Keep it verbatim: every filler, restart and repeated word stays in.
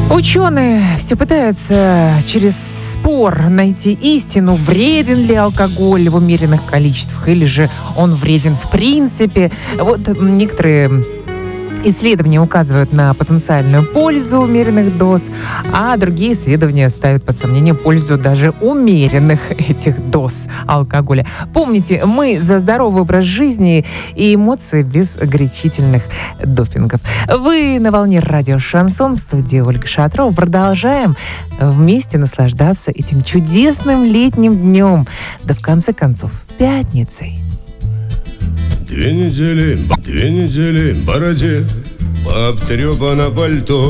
Ученые все пытаются через спор найти истину, вреден ли алкоголь в умеренных количествах, или же он вреден в принципе. Вот некоторые исследования указывают на потенциальную пользу умеренных доз, а другие исследования ставят под сомнение пользу даже умеренных этих доз алкоголя. Помните, мы за здоровый образ жизни и эмоции без горячительных допингов. Вы на волне радио «Шансон», в студии Ольга Шатрова. Продолжаем вместе наслаждаться этим чудесным летним днем. Да в конце концов, пятницей. Две недели, две недели в бороде, пообтрепано пальто.